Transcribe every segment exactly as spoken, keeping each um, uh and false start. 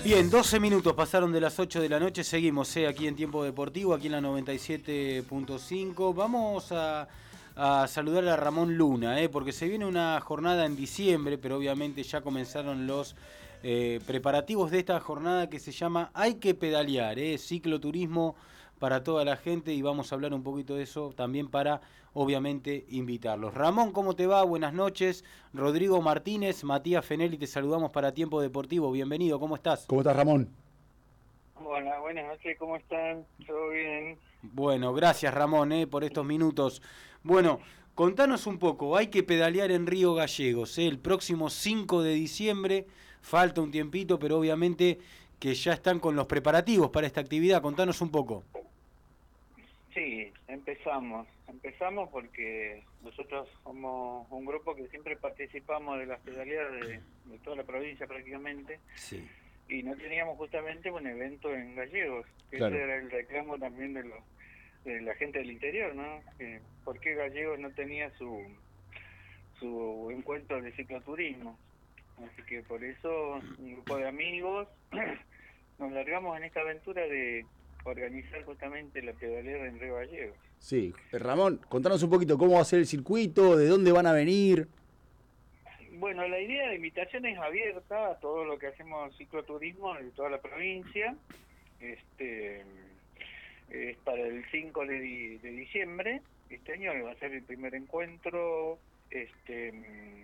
Bien, doce minutos pasaron de las ocho de la noche, seguimos eh, aquí en Tiempo Deportivo, aquí en la noventa y siete punto cinco. Vamos a, a saludar a Ramón Luna, eh, porque se viene una jornada en diciembre, pero obviamente ya comenzaron los eh, preparativos de esta jornada que se llama Hay que pedalear, eh, cicloturismo para toda la gente, y vamos a hablar un poquito de eso también para, obviamente, invitarlos. Ramón, ¿cómo te va? Buenas noches. Rodrigo Martínez, Matías Fenelli, te saludamos para Tiempo Deportivo. Bienvenido, ¿cómo estás? ¿Cómo estás, Ramón? Hola, buenas noches, ¿cómo están? ¿Todo bien? Bueno, gracias, Ramón, eh, por estos minutos. Bueno, contanos un poco, hay que pedalear en Río Gallegos, eh, el próximo cinco de diciembre, falta un tiempito, pero obviamente que ya están con los preparativos para esta actividad. Contanos un poco. Sí, empezamos. Empezamos porque nosotros somos un grupo que siempre participamos de las pedaleadas de, de toda la provincia prácticamente. Sí. Y no teníamos justamente un evento en Gallegos, que Claro. ese era el reclamo también de, los, de la gente del interior, ¿no? Que, ¿por qué Gallegos no tenía su, su encuentro de cicloturismo? Así que por eso un grupo de amigos nos largamos en esta aventura de organizar justamente la pedalera en Río Gallegos. Sí. Eh, Ramón, contanos un poquito cómo va a ser el circuito, de dónde van a venir. Bueno, la idea de invitación es abierta a todo lo que hacemos cicloturismo de toda la provincia. Este es para el cinco de, di- de diciembre. Este año va a ser el primer encuentro. Este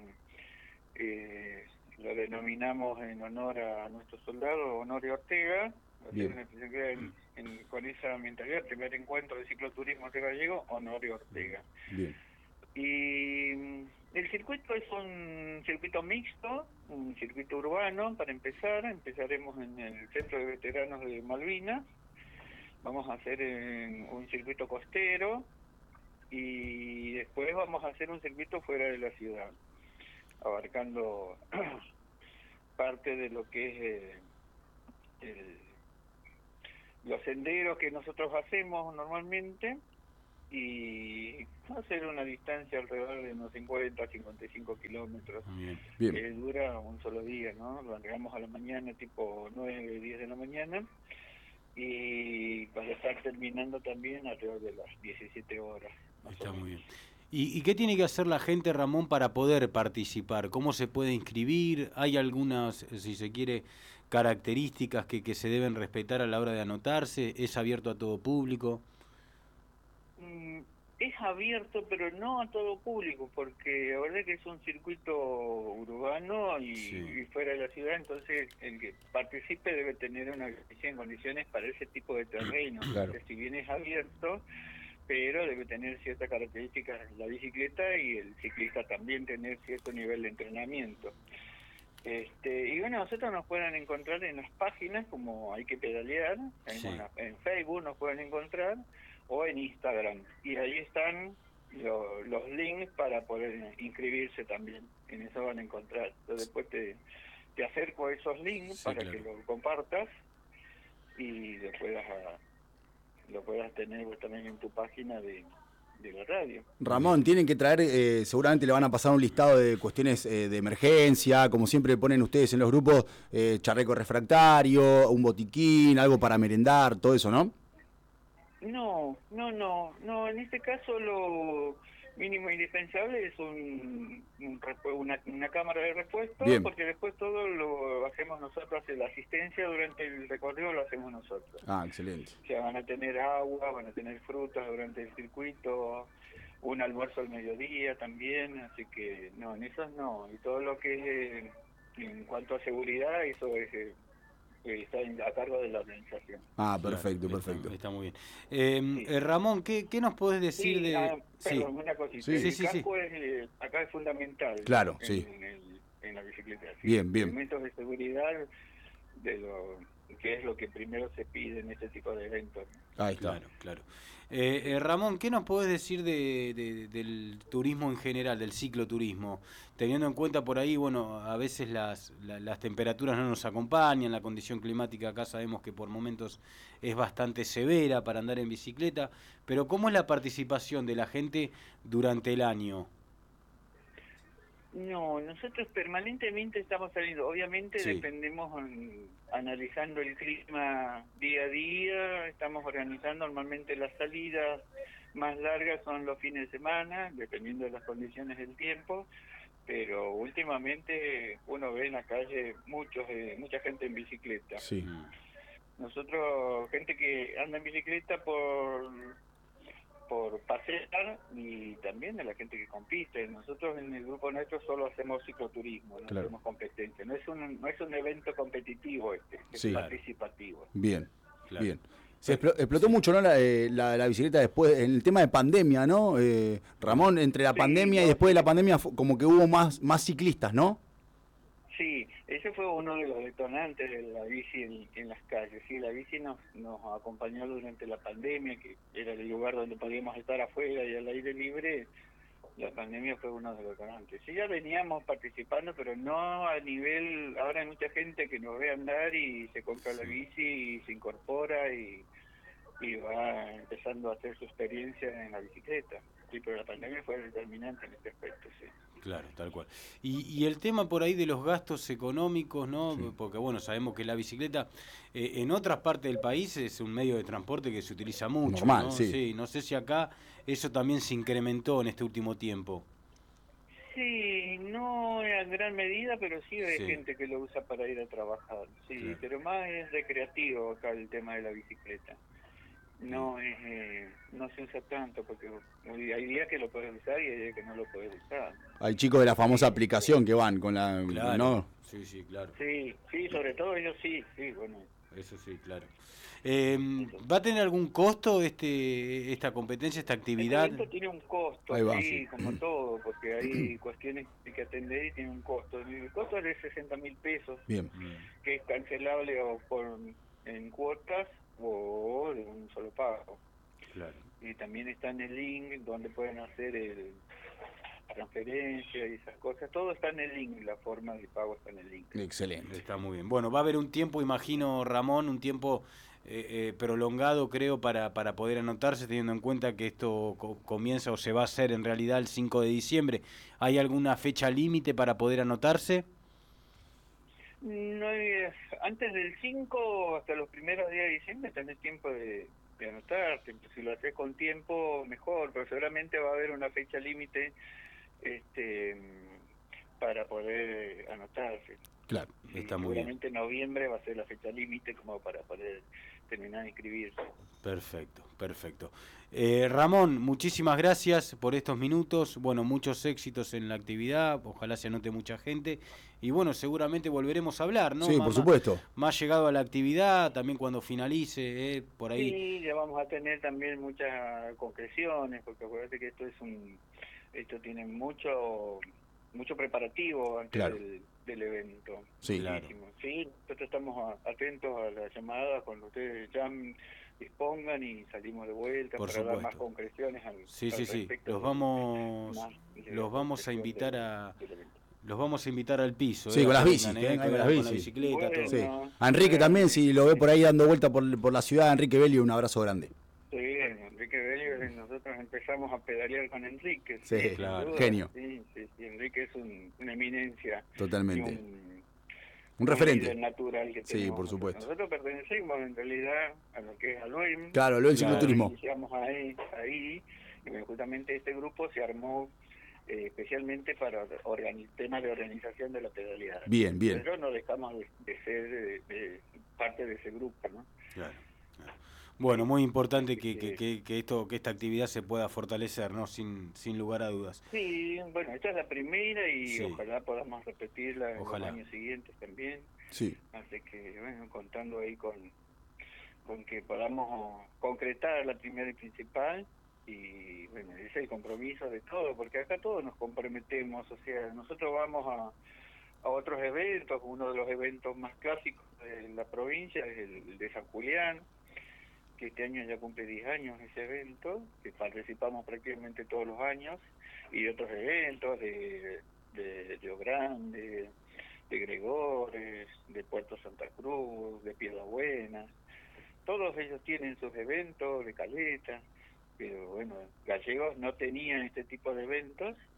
eh, lo denominamos en honor a nuestro soldado Honorio Ortega. Va a ser una especialidad en- en- con esa mentalidad, primer encuentro de cicloturismo de Gallego, Honorio Ortega. Bien. Y mm, el circuito es un circuito mixto, un circuito urbano para empezar. Empezaremos en el Centro de Veteranos de Malvinas. Vamos a hacer eh, un circuito costero y después vamos a hacer un circuito fuera de la ciudad, abarcando parte de lo que es eh, el- los senderos que nosotros hacemos normalmente, y hacer una distancia alrededor de unos cincuenta, cincuenta y cinco kilómetros, Bien. Bien. que dura un solo día, ¿no? Lo largamos a la mañana, tipo nueve, diez de la mañana, y para estar terminando también alrededor de las diecisiete horas. Más Está o muy menos. bien. ¿Y, ¿Y qué tiene que hacer la gente, Ramón, para poder participar? ¿Cómo se puede inscribir? ¿Hay algunas, si se quiere, características que, que se deben respetar a la hora de anotarse? ¿Es abierto a todo público? Mm, Es abierto, pero no a todo público, porque la verdad que es un circuito urbano y, Sí. y fuera de la ciudad, entonces el que participe debe tener una licencia en condiciones para ese tipo de terreno. Claro. Entonces, si bien es abierto, pero debe tener ciertas características la bicicleta, y el ciclista también tener cierto nivel de entrenamiento. Este, y bueno, nosotros nos pueden encontrar en las páginas como Hay que pedalear, en, Sí. una- en Facebook nos pueden encontrar, o en Instagram, y ahí están lo- los links para poder inscribirse también, en eso van a encontrar. Yo después te, te acerco a esos links Sí, para claro. que lo compartas y lo puedas, a- lo puedas tener vos también en tu página de, de la radio. Ramón, tienen que traer, eh, seguramente le van a pasar un listado de cuestiones eh, de emergencia, como siempre ponen ustedes en los grupos, eh, chaleco refractario, un botiquín, algo para merendar, todo eso, ¿no? No, no, no, no, en este caso lo mínimo indispensable es un, un repu- una, una cámara de repuesto, Bien. porque después todo lo hacemos nosotros, la asistencia durante el recorrido lo hacemos nosotros. Ah, excelente. O sea, van a tener agua, van a tener frutas durante el circuito, un almuerzo al mediodía también, así que no, en esos no, y todo lo que es eh, en cuanto a seguridad, eso es, eh, está en- a cargo de la organización. Ah, Claro, perfecto, está, perfecto. está muy bien. Eh, Sí. eh, Ramón, ¿qué, ¿qué nos podés decir Sí, de...? ah, Sí, perdón, una cosita. Sí. El Sí, sí, sí. casco es, eh, acá es fundamental. Claro, en, sí. el- en la bicicleta. Sí. Bien, bien. Elementos de seguridad, de lo que es lo que primero se pide en este tipo de eventos. Ahí está. Claro, claro. Eh, eh, Ramón, ¿qué nos podés decir de, de- del turismo en general, del cicloturismo? Teniendo en cuenta por ahí, bueno, a veces las, la- las temperaturas no nos acompañan, la condición climática acá sabemos que por momentos es bastante severa para andar en bicicleta, pero ¿cómo es la participación de la gente durante el año? No, nosotros permanentemente estamos saliendo. Obviamente Sí. dependemos en- analizando el clima día a día. Estamos organizando normalmente las salidas más largas son los fines de semana, dependiendo de las condiciones del tiempo. Pero últimamente uno ve en la calle muchos, eh, mucha gente en bicicleta. Sí. Mm. Nosotros, gente que anda en bicicleta por por pasear y también de la gente que compite. Nosotros en el grupo nuestro solo hacemos cicloturismo, no Claro. hacemos competencia. No es un no es un evento competitivo este, es Sí. participativo. Bien, Claro. bien. Se explo- explotó mucho, ¿no? La, eh, la, la bicicleta después, en el tema de pandemia, ¿no? Eh, Ramón, entre la Sí, pandemia y no, después de sí. la pandemia, fu- como que hubo más, más ciclistas, ¿no? Sí, ese fue uno de los detonantes de la bici en, en las calles. Sí, la bici nos, nos acompañó durante la pandemia, que era el lugar donde podíamos estar afuera y al aire libre. La pandemia fue uno de los detonantes. Sí, ya veníamos participando, pero no a nivel... Ahora hay mucha gente que nos ve andar y se compra la bici y se incorpora y, y va empezando a hacer su experiencia en la bicicleta. Sí, pero la pandemia fue determinante en este aspecto, sí. Claro, tal cual. Y, y el tema por ahí de los gastos económicos, ¿no? Sí. Porque bueno, sabemos que la bicicleta eh, en otras partes del país es un medio de transporte que se utiliza mucho, Normal, ¿no? sí. no sé si acá eso también se incrementó en este último tiempo. Sí, no en gran medida, pero sí hay Sí. gente que lo usa para ir a trabajar. Sí, Claro. pero más es recreativo acá el tema de la bicicleta. No es, eh, no se usa tanto porque hay días que lo puedes usar y hay días que no lo puedes usar. Hay chicos de la famosa Sí, aplicación que van con la... Claro, ¿no? sí, sí, claro. sí, sí, sobre todo ellos sí, sí, bueno. Eso sí, claro. Eh, Eso. ¿Va a tener algún costo este esta competencia, esta Este actividad? evento tiene un costo, Ahí va. sí, como todo, porque hay cuestiones que hay que atender y tiene un costo. El costo es de sesenta mil pesos, Bien. Mm, que es cancelable o por en cuotas o de un solo pago. claro. Y también está en el link donde pueden hacer el, la transferencia y esas cosas. Todo está en el link, la forma de pago está en el link. Excelente. Está muy bien. Bueno, va a haber un tiempo, imagino, Ramón, un tiempo eh, eh, prolongado, creo, para, para poder anotarse, teniendo en cuenta que esto co- comienza o se va a hacer en realidad el cinco de diciembre. ¿Hay alguna fecha límite para poder anotarse? No hay- antes del cinco hasta los primeros días de diciembre tenés tiempo de, de anotarte. Si lo haces con tiempo, mejor, pero seguramente va a haber una fecha límite este para poder anotarse. Claro. Sí, Está muy bien. seguramente noviembre va a ser la fecha límite como para poder terminar de inscribirse. Perfecto, perfecto. Eh, Ramón, muchísimas gracias por estos minutos. Bueno, muchos éxitos en la actividad. Ojalá se anote mucha gente. Y bueno, seguramente volveremos a hablar, ¿no? Sí, Má- por má- supuesto. Más llegado a la actividad, también cuando finalice, eh, por ahí. Sí, ya vamos a tener también muchas concreciones, porque acuérdate que esto es un, esto tiene mucho, mucho preparativo antes Claro. del, del evento. Sí. Claro. Muchísimo. Sí, nosotros estamos a- atentos a las llamadas cuando ustedes llamen, dispongan y salimos de vuelta Por para dar más supuesto. concreciones al, Sí, al sí, sí. respecto Los de- vamos, más de los la vamos a concreción invitar del- a, del evento. los vamos a invitar al piso. Sí, eh, con a las que bicis, vengan, que eh, vengan que con las vengan con la bicis. bicicleta, todo. Sí. Bueno, A Enrique bueno, también, si lo ve por ahí dando vuelta por, por la ciudad, Enrique Belli, un abrazo grande. Sí, Enrique Belli, nosotros empezamos a pedalear con Enrique. Sí, sin claro. duda. Genio. Sí, sí, sí, Enrique es un, una eminencia. Totalmente. Y un, Un referente. líder natural que Sí, tenemos por nosotros. supuesto. Nosotros pertenecemos en realidad a lo que es Aloem. Claro, lo del Claro. cicloturismo. Iniciamos ahí, ahí y bueno, justamente este grupo se armó eh, especialmente para organi- temas de organización de la pedaleada. Bien, bien. Pero no dejamos de, de ser de, de parte de ese grupo, ¿no? Claro, claro. Bueno, muy importante Así que, que, que- que, que esto, que esta actividad se pueda fortalecer, ¿no? Sin, sin lugar a dudas. Sí, bueno, esta es la primera y Sí. ojalá podamos repetirla en Ojalá. los años siguientes también. Sí. Así que, bueno, contando ahí con, con que podamos concretar la primera y principal. Y bueno, ese es el compromiso de todo, porque acá todos nos comprometemos. O sea, nosotros vamos a, a otros eventos. Uno de los eventos más clásicos de la provincia es el de San Julián, que este año ya cumple diez años ese evento, que participamos prácticamente todos los años, y otros eventos de, de Río Grande, de Gregores, de Puerto Santa Cruz, de Piedrabuena. Todos ellos tienen sus eventos de Caleta, pero bueno, Gallegos no tenían este tipo de eventos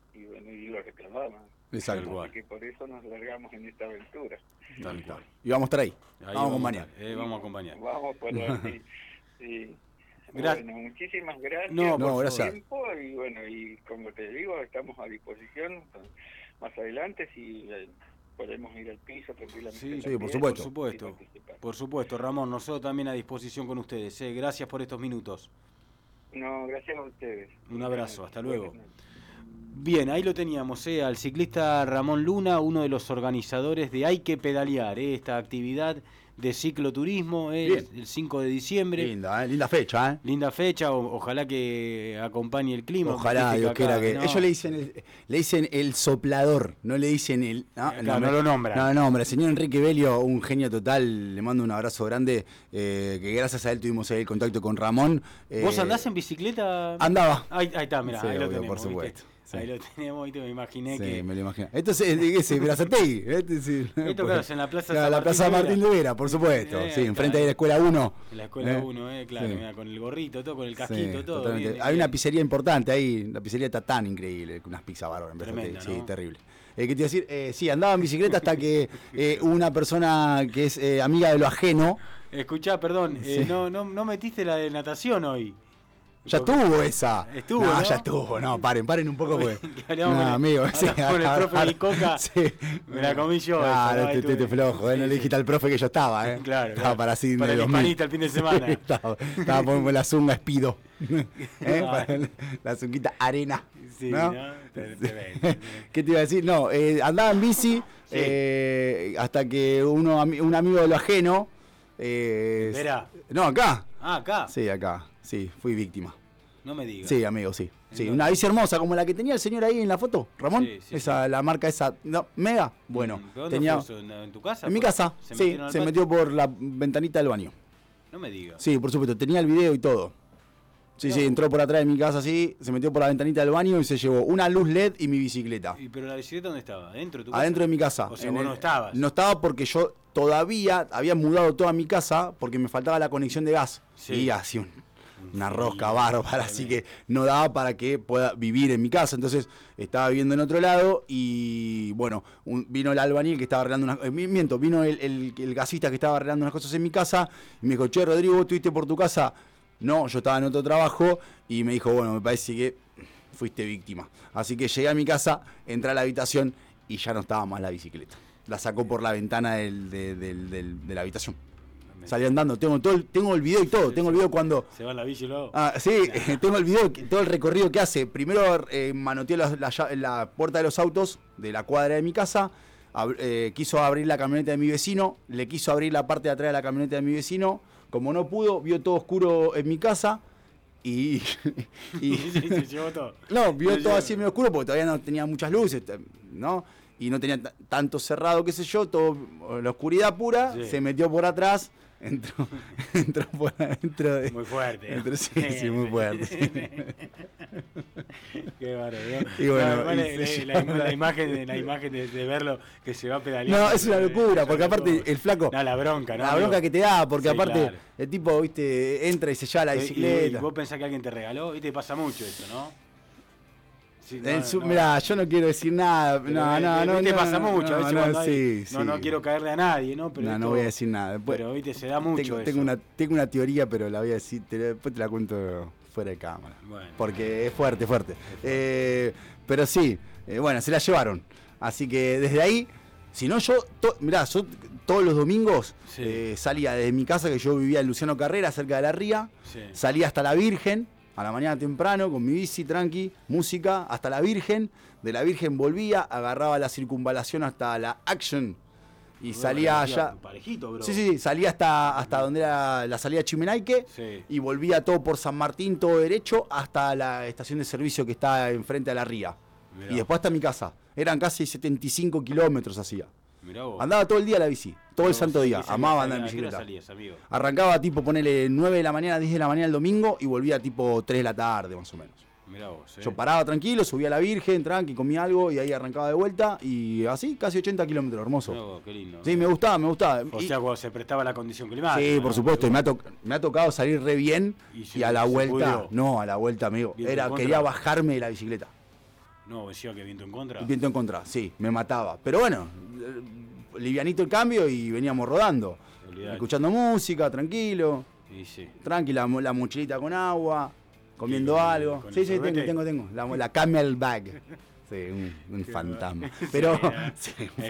y bueno, y lo reclamaban. Exacto. Así que por eso nos largamos en esta aventura. Tal cual. Y vamos a estar ahí. Ahí vamos a acompañar. Eh, vamos a acompañar. Vamos por ahí. Sí. Gra- Bueno, muchísimas gracias No, por no, tu gracias. tiempo y bueno, y como te digo, estamos a disposición más adelante si eh, podemos ir al piso tranquilamente. Sí, sí, también por supuesto. Por supuesto. y participar. Por supuesto, Ramón, nosotros también a disposición con ustedes. Eh. Gracias por estos minutos. No, gracias a ustedes. Un abrazo, hasta luego. Buenas noches. Bien, ahí lo teníamos, eh, al ciclista Ramón Luna, uno de los organizadores de Hay que Pedalear, eh, esta actividad de cicloturismo, eh, Bien. el cinco de diciembre. Linda, ¿eh? Linda fecha, ¿eh? Linda fecha, o- ojalá que acompañe el clima. Ojalá, Viste Dios acá, quiera que. no, Ellos le dicen el, le dicen el soplador, no le dicen el. No, Claro, no lo nombran. No, no, hombre, señor Enrique Belio, un genio total, le mando un abrazo grande, eh, que gracias a él tuvimos ahí el contacto con Ramón. eh, ¿Vos andás en bicicleta? Andaba. Ahí, ahí está, mirá, Sí, ahí lo obvio, tenemos. por supuesto, ¿viste? sí. Ahí lo tenemos, ¿viste? Me imaginé Sí, que... me lo imagino. Esto es de ese, Berazategui. Este, sí. Esto, claro, es en la Plaza Claro, San la Martín Plaza de Vera. Martín de Vera, por supuesto. Eh, sí, ahí enfrente está. de la Escuela uno. En la escuela ¿Eh? uno, eh, claro, Sí. mirá, con el gorrito, todo, con el Sí, casquito, todo. totalmente. bien, Hay bien. una pizzería importante ahí, la pizzería Tatán, increíble, con unas pizzas bárbaras. en Tremenda, Berazategui. Sí, ¿no? terrible. Eh, ¿Qué te iba a decir? Eh, sí, andaba en bicicleta hasta que eh, una persona que es eh, amiga de lo ajeno. Escuchá, perdón, eh, Sí. no, no, no metiste la de natación hoy. Ya Porque- estuvo esa. Estuvo, no, ¿no? ya estuvo. No, paren, paren un poco, pues. Que hablamos No, con el- amigo, sí, hablamos con el ahora- profe Bicoca, sí. me la comí yo. Claro, esa, este, ahí este tuve- flojo, ¿eh? No sí, le dijiste al profe que yo estaba, ¿eh? Claro, Estaba claro. para Sydney Para el dos mil. hispanista el fin de semana. estaba, estaba poniendo la zunga espido. ¿Eh? Ay. Para la, la zunguita arena. Sí, ¿no? ¿no? Te- te ven. ¿Qué te iba a decir? No, eh, andaba en bici eh, hasta que uno, ami- un amigo de lo ajeno. Eh, Vera. No, acá. Ah, acá. Sí, acá. Sí, fui víctima. No me digas. Sí, amigo, sí. Sí, ¿En una dónde? bici hermosa como la que tenía el señor ahí en la foto, Ramón. Sí, sí, esa, la marca esa, no, Mega. Bueno, Mm, ¿pero dónde tenía fue eso? ¿En, en tu casa? en mi fue? casa. ¿Se Sí, metieron al se patio? metió por la ventanita del baño. No me digas. Sí, por supuesto, tenía el video y todo. Sí, Mirá sí, vos. entró por atrás de mi casa así, se metió por la ventanita del baño y se llevó una luz L E D y mi bicicleta. ¿Y pero la bicicleta dónde estaba? ¿Adentro de tu casa? Adentro de mi casa. O sea, En vos el- no estabas. No estaba porque yo todavía había mudado toda mi casa porque me faltaba la conexión de gas. Sí. Y así un- una Sí, rosca bárbara, así tremendo. que no daba para que pueda vivir en mi casa. Entonces estaba viviendo en otro lado y bueno, un- vino el albañil que estaba arreglando unas eh, mi- miento, vino el, el- el gasista que estaba arreglando unas cosas en mi casa y me dijo, che, Rodrigo, ¿vos estuviste por tu casa? No, yo estaba en otro trabajo y me dijo, bueno, me parece que fuiste víctima. Así que llegué a mi casa, entré a la habitación y ya no estaba más la bicicleta. La sacó por la ventana del- de, del- del- de la habitación. Salí andando, tengo todo el, tengo el video y todo, tengo el video cuando... Se va en la bici luego. Ah, sí, tengo el video, que- todo el recorrido que hace. Primero eh, manoteó la, la lla- la puerta de los autos de la cuadra de mi casa, ab- eh, quiso abrir la camioneta de mi vecino, le quiso abrir la parte de atrás de la camioneta de mi vecino, como no pudo, vio todo oscuro en mi casa y... y- Sí, sí, se llevó todo. no, vio Se todo llevó- así medio oscuro porque todavía no tenía muchas luces, t- ¿no? Y no tenía t- tanto cerrado, qué sé yo, todo la oscuridad pura, Sí. se metió por atrás, entró, entró por adentro de... Muy fuerte. ¿no? entró- sí, sí, muy fuerte. Qué bárbaro. ¿no? Y bueno, No, igual y la, se la- llevó la la- imagen, de, la imagen de, de verlo que se va pedaleando. No, es una locura, porque aparte el flaco, No, la bronca, ¿no? la amigo? bronca que te da, porque Sí, aparte claro. el tipo, viste, entra y se lleva la Y- y- bicicleta. Y, vos pensás que alguien te regaló, y te pasa mucho eso, ¿no? Sí, no, En su- no. Mirá, yo no quiero decir nada, Pero, no, eh, no, eh, no. viste, no, pasa mucho, a no, veces no, cuando hay- sí, no, sí. no quiero caerle a nadie, ¿no? Pero No, esto- no voy a decir nada. Después- Pero, viste, se da mucho tengo, eso. tengo una, tengo una teoría, pero la voy a decir, te la- después te la cuento fuera de cámara. Bueno. Porque es fuerte, fuerte. Eh, pero sí, eh, bueno, se la llevaron. Así que desde ahí, si no yo, to- mirá, yo todos los domingos Sí. eh, salía desde mi casa, que yo vivía en Luciano Carrera, cerca de la Ría, Sí. salía hasta la Virgen, a la mañana temprano, con mi bici, tranqui, música, hasta la Virgen. De la Virgen volvía, agarraba la circunvalación hasta la Action y Bueno, salía parecía allá. Parejito, bro. Sí, sí, sí, salía hasta, hasta donde era la salida de Chimenaique Sí. y volvía todo por San Martín, todo derecho, hasta la estación de servicio que está enfrente a la Ría. Mirá. Y después hasta mi casa. Eran casi setenta y cinco kilómetros hacía. Mirá vos. Andaba todo el día a la bici, todo el Vos, santo ¿qué día. salías? Amaba andar en ¿A qué hora bicicleta. salías, amigo? Arrancaba tipo, ponele nueve de la mañana, diez de la mañana el domingo y volvía tipo tres de la tarde más o menos. Mirá vos, eh. Yo paraba tranquilo, subía a la Virgen, tranqui, comía algo y ahí arrancaba de vuelta y así casi ochenta kilómetros, hermoso. Mirá vos, qué lindo. Sí, me gustaba, me gustaba. O Y- sea, cuando se prestaba la condición climática. sí, ¿no? por supuesto, y me ha, to- me ha tocado salir re bien Y y, se- a la se vuelta, pudrió. no, a la vuelta, amigo, Bien, era en contra. quería bajarme de la bicicleta. No, decía que viento en contra. Viento en contra, sí, me mataba. Pero bueno, livianito el cambio y veníamos rodando. Olvidate. Escuchando música, tranquilo. Sí, sí. Tranquila, la mochilita con agua, comiendo sí, algo. Sí, sí, tengo, tengo, tengo. La, la camel bag. Sí, un, un fantasma. Pero, sí, un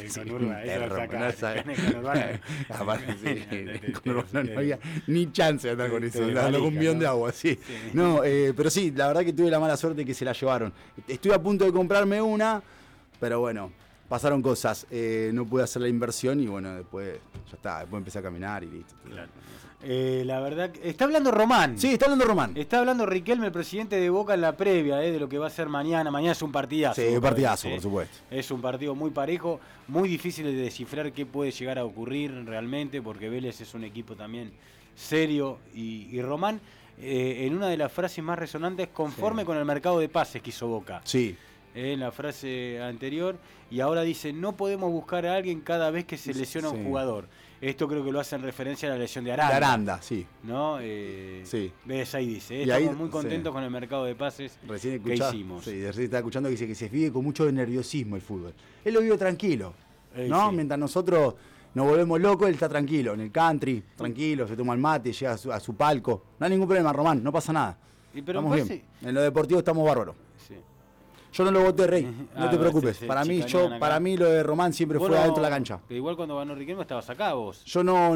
fantasma. No había ni chance de andar con eso, andando con un bidón de agua, sí. No, eh, pero sí, la verdad que tuve la mala suerte que se la llevaron. Estuve a punto de comprarme una, pero bueno, pasaron cosas. Eh, no pude hacer la inversión y bueno, después ya está, después empecé a caminar y listo. Claro. Eh, la verdad, está hablando Román. Sí, está hablando Román. Está hablando Riquelme, el presidente de Boca, en la previa eh, de lo que va a ser mañana. Mañana es un partidazo. Sí, un partidazo, ¿eh? Por supuesto. Es un partido muy parejo, muy difícil de descifrar qué puede llegar a ocurrir realmente, porque Vélez es un equipo también serio. Y, y Román, eh, en una de las frases más resonantes, conforme sí. con el mercado de pases que hizo Boca. Sí. Eh, en la frase anterior. Y ahora dice, no podemos buscar a alguien cada vez que se lesiona sí. un jugador. Esto creo que lo hace en referencia a la lesión de Aranda. De Aranda, sí. ¿No? Eh, sí. Ves, ahí dice. Eh, estamos ahí, muy contentos sí. con el mercado de pases recién que hicimos. Sí, recién estaba escuchando que dice que se vive con mucho nerviosismo el fútbol. Él lo vive tranquilo, eh, ¿no? Sí. Mientras nosotros nos volvemos locos, él está tranquilo. En el country, tranquilo, se toma el mate, llega a su, a su palco. No hay ningún problema, Román, no pasa nada. Y pero estamos bien. En lo deportivo estamos bárbaros. Sí. Yo no lo voté, Rey, no ah, te preocupes. Sí, sí, para mí, yo, para mí lo de Román siempre bueno, fue adentro de la cancha. Pero igual cuando ganó Riquelme estabas acá vos. Yo no,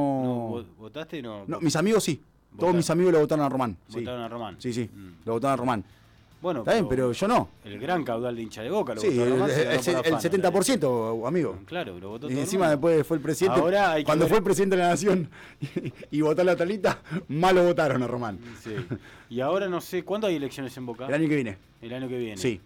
no. ¿No ¿Votaste? No, no, mis amigos sí. ¿Votaste? Todos mis amigos lo votaron a Román. ¿Votaron sí. a Román? Sí, sí, mm. lo votaron a Román. Bueno, está bien, pero yo no. El gran caudal de hincha de Boca lo sí, votó a Román. El, el, el, el setenta por ciento, amigo. Claro, lo votó y todo encima el después fue el presidente. Ahora hay que cuando ver... fue el presidente de la nación y, y votó a la talita, mal lo votaron a Román. Sí. Y ahora no sé, ¿cuándo hay elecciones en Boca? El año que viene. El año que viene. Sí.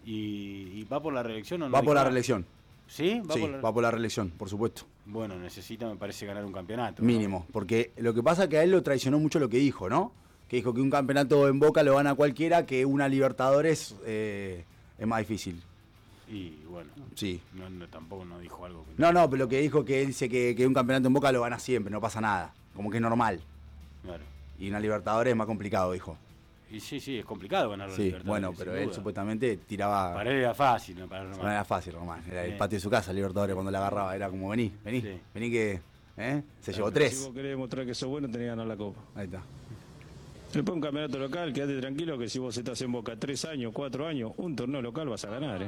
¿Y, y va por la reelección o no? Va por la reelección. ¿Sí? ¿Va sí, por la... va por la reelección, por supuesto. Bueno, necesita, me parece, ganar un campeonato. Mínimo, ¿no? porque lo que pasa es que a él lo traicionó mucho lo que dijo, ¿no? Que dijo que un campeonato en Boca lo gana cualquiera, que una Libertadores eh, es más difícil. Y bueno, sí. no, no, tampoco no dijo algo. Que no, no, pero lo que dijo que él dice que, que un campeonato en Boca lo gana siempre, no pasa nada. Como que es normal. Claro. Y una Libertadores es más complicado, dijo. Y sí, sí, es complicado ganar la sí, Libertadores. Bueno, pero él supuestamente tiraba... Para él era fácil, ¿no? Para Román. No era fácil, Román. Era el patio de su casa, Libertadores, cuando la agarraba. Era como, vení, vení, sí. vení que... ¿eh? Se claro, llevó tres. Si vos querés demostrar que sos bueno, tenés que ganar la Copa. Ahí está. Después un campeonato local, quédate tranquilo que si vos estás en Boca tres años, cuatro años, un torneo local vas a ganar, ¿eh?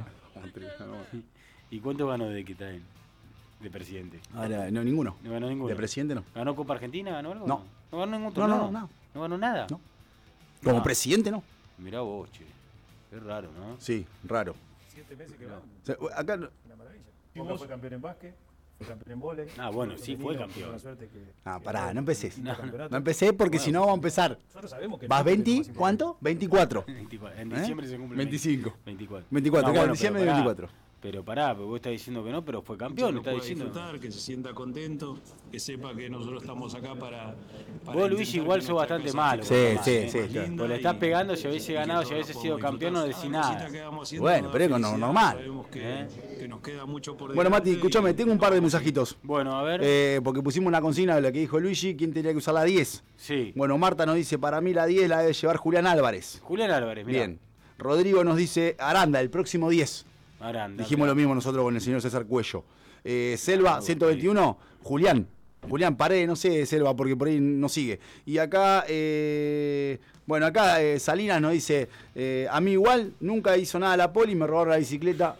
¿Y cuánto ganó de que está en, de presidente? Ahora, no, ninguno. No ganó ninguno. ¿De presidente no? ¿Ganó Copa Argentina? ¿Ganó algo? No. ¿No ganó ningún torneo? No, no, no, no. ¿No ganó nada? No. Como no. presidente no. Mirá vos, che. Es raro, ¿no? Sí, raro. Siete meses que va. O sea, acá... Una maravilla. Boca fue campeón en básquet. Fue campeón en vóley. Ah, bueno, sí fue campeón. Que, ah, que pará, no empecés. No, no empecé porque bueno, si no vamos a empezar. Nosotros sabemos que... ¿Vas veinte? ¿Cuánto? veinticuatro. veinticuatro. En diciembre ¿Eh? se cumple veinticinco. veinticuatro. veinticuatro, no, claro, bueno, en diciembre pero pará, veinticuatro. Pero pará, porque vos estás diciendo que no, pero fue campeón, está diciendo. Disfrutar, que se sienta contento, que sepa que nosotros estamos acá para... para vos, Luis, igual sos bastante malo. Sí, sí, ¿eh? sí. Claro. Vos le estás pegando, si hubiese ganado, si hubiese sido campeón, no decís nada. Bueno, pero es no, normal. Que, que nos queda mucho por bueno, Mati, escúchame, tengo un par de mensajitos. Bueno, a ver. Eh, porque pusimos una consigna de la que dijo Luigi, ¿quién tenía que usar la diez? Sí. Bueno, Marta nos dice, para mí la diez la debe llevar Julián Álvarez. Julián Álvarez, mirá. Bien. Rodrigo nos dice, Aranda, el próximo diez. Aranda. Dijimos lo mismo nosotros con el señor César Cuello. Eh, Selva, ciento veintiuno, Julián. Julián Paredes, no sé, Selva, porque por ahí no sigue. Y acá, eh, bueno, acá eh, Salinas nos dice, eh, a mí igual, nunca hizo nada la poli, me robaron la bicicleta.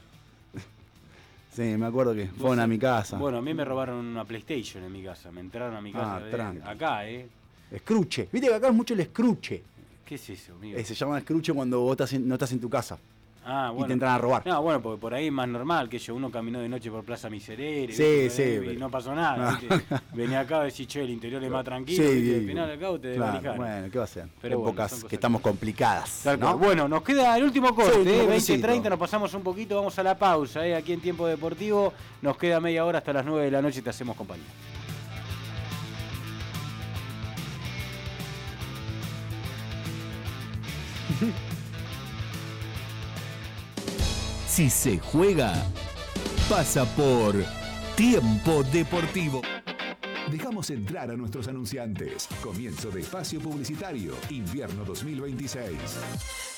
Sí, me acuerdo que fueron a mi casa. Bueno, a mí me robaron una PlayStation en mi casa, me entraron a mi casa. Ah, de, acá, ¿eh? Escruche. Viste que acá es mucho el escruche. ¿Qué es eso, amigo? Eh, se llama escruche cuando vos estás en, no estás en tu casa. Ah, bueno. Y te entran a robar. No, bueno, porque por ahí es más normal que yo. Uno caminó de noche por Plaza Miserere. Sí, ¿viste? sí. Y pero... no pasó nada. No. Venía acá a decir, che, el interior es más tranquilo. Sí, y al final acá te claro, desvalijaron. bueno, ¿qué va a ser? Pero épocas bueno, que estamos complicadas. ¿No? Bueno, nos queda el último corte, sí, ¿eh? veinte treinta, nos pasamos un poquito, vamos a la pausa. ¿eh? Aquí en Tiempo Deportivo nos queda media hora hasta las nueve de la noche y te hacemos compañía. Si se juega, pasa por Tiempo Deportivo. Dejamos entrar a nuestros anunciantes. Comienzo de espacio publicitario, invierno dos mil veintiséis.